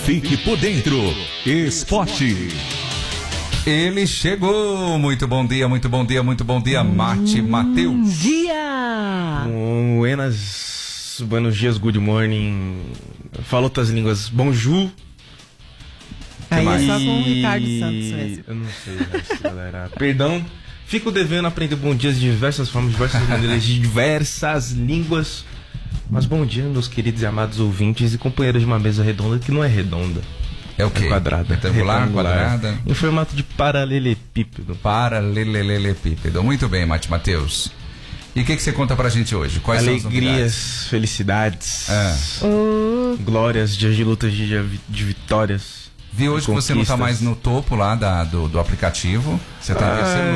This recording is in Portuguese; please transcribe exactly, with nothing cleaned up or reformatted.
Fique por dentro. Esporte. Ele chegou. Muito bom dia, muito bom dia, muito bom dia, Mate Matheus. Bom dia! Buenas, buenos dias, good morning. Fala outras línguas. Bonjour. Aí mais? é só com o Ricardo Santos mesmo. Eu não sei, mas, galera. Perdão. Fico devendo aprender bom dia de diversas formas, de diversas maneiras, de diversas línguas. Mas bom dia, meus queridos e amados ouvintes e companheiros de uma mesa redonda que não é redonda. É o quê? É quadrada. Retangular, Retangular. quadrada? Em formato de paralelepípedo. Paralelepípedo. Muito bem, Mate Matheus. E o que, que você conta pra gente hoje? Quais são as novidades? Alegrias, felicidades, Ah. Oh, glórias, dias de lutas, dias de vitórias. Vi hoje que você não tá Conquistas. mais no topo lá da, do, do aplicativo. Você tá em terceiro Ah,